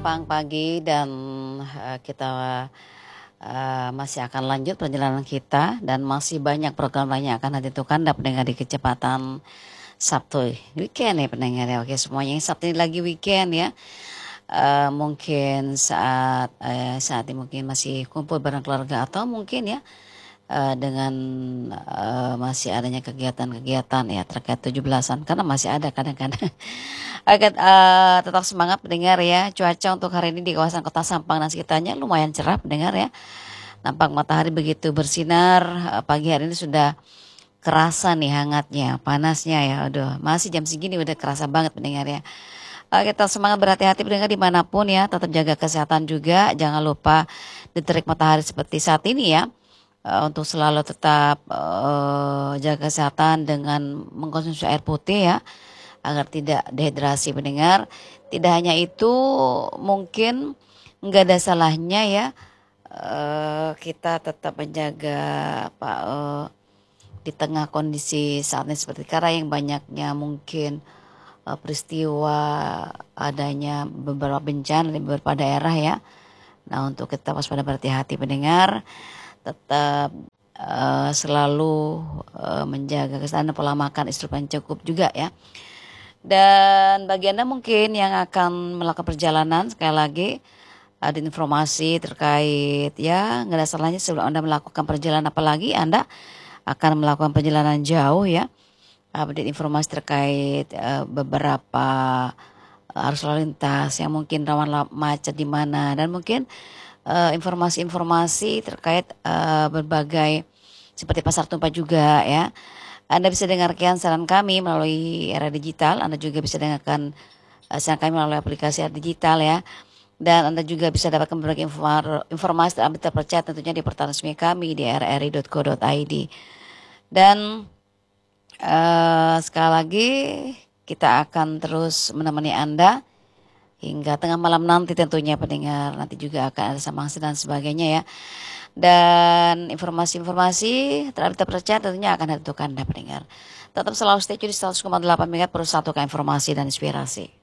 Sampang pagi dan kita masih akan lanjut perjalanan kita dan masih banyak program lainnya akan ditentukan dan pendengar di kecepatan Sabtu weekend ya pendengar ya. Oke semuanya yang Sabtu ini lagi weekend ya. Mungkin saat ini mungkin masih kumpul bareng keluarga atau mungkin ya dengan masih adanya kegiatan-kegiatan ya terkait 17-an karena masih ada kadang-kadang. Oke, tetap semangat pendengar ya. Cuaca untuk hari ini di kawasan Kota Sampang dan sekitarnya lumayan cerah pendengar ya. Nampak matahari begitu bersinar. Pagi hari ini sudah kerasa nih hangatnya, panasnya ya. Aduh, masih jam segini udah kerasa banget pendengar ya. Kita semangat berhati-hati pendengar dimanapun ya. Tetap jaga kesehatan juga. Jangan lupa diterik matahari seperti saat ini ya. Untuk selalu tetap jaga kesehatan dengan mengkonsumsi air putih ya agar tidak dehidrasi pendengar. Tidak hanya itu mungkin nggak ada salahnya ya kita tetap menjaga di tengah kondisi saat ini seperti sekarang yang banyaknya mungkin peristiwa adanya beberapa bencana di beberapa daerah ya. Nah untuk kita waspada berhati-hati pendengar tetap selalu menjaga kesehatan dan pola makan instrumen cukup juga ya. Dan bagi Anda mungkin yang akan melakukan perjalanan sekali lagi ada informasi terkait ya nggak ada salahnya sebelum Anda melakukan perjalanan apalagi Anda akan melakukan perjalanan jauh ya. Update informasi terkait beberapa arus lalu lintas yang mungkin rawan macet di mana dan mungkin informasi-informasi terkait berbagai seperti pasar tumpah juga ya. Anda bisa dengarkan saran kami melalui era digital. Anda juga bisa dengarkan saran kami melalui aplikasi era digital ya. Dan Anda juga bisa dapatkan berbagai informasi dan update terpercaya tentunya di portal resmi kami di rri.co.id. Dan sekali lagi kita akan terus menemani Anda hingga tengah malam nanti tentunya pendengar. Nanti juga akan ada samangsi dan sebagainya ya. Dan informasi-informasi terpercaya tentunya akan ditentukan Anda pendengar. Tetap selalu stay tune di 100,8 MHz per satukan informasi dan inspirasi.